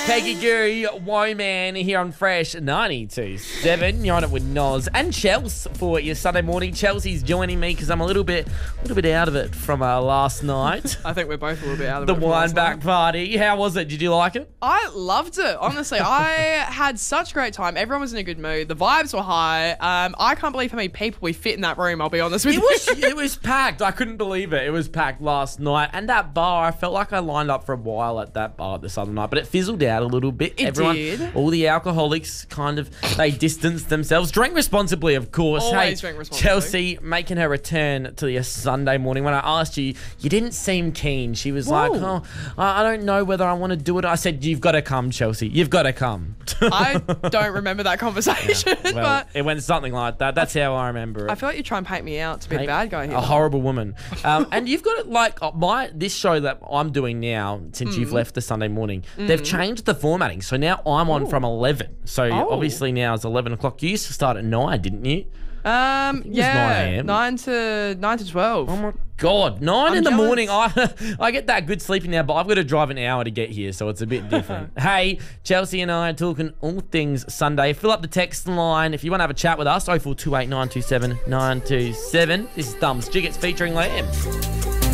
Peggy Guri, Woman here on Fresh 92.7. You're on it with Noz and Chels for your Sunday morning. Chelsea's joining me because I'm a little bit out of it from last night. I think we're both a little bit out of The it. The wine back party. How was it? Did you like it? I loved it. Honestly, I had such a great time. Everyone was in a good mood. The vibes were high. I can't believe how many people we fit in that room. I'll be honest with you. It was packed. I couldn't believe it. It was packed last night. And that bar, I felt like I lined up for a while at that bar this other night, but it fizzled out a little bit. It did. All the alcoholics they distanced themselves. Drank responsibly, of course. Always drink responsibly. Chelsea making her return to the Sunday morning. When I asked you, you didn't seem keen. She was like, oh, I don't know whether I want to do it. I said, you've got to come, Chelsea. You've got to come. I don't remember that conversation, Yeah, well, but it went something like that. That's how I remember it. I feel like you try and paint me out to be the bad guy here. A horrible woman. And you've got it like this show that I'm doing now since you've left the Sunday morning. They've changed the formatting. So now I'm on from 11. So obviously now it's 11 o'clock. You used to start at 9, didn't you? Yeah, 9 a.m. 9 to 12. Oh my God, 9 in the morning. I get that good sleeping now, but I've got to drive an hour to get here, so it's a bit different. Hey, Chelsea and I are talking all things Sunday. Fill up the text line if you want to have a chat with us. 0428 927 927. This is Thumbs Jiggets featuring Lamb.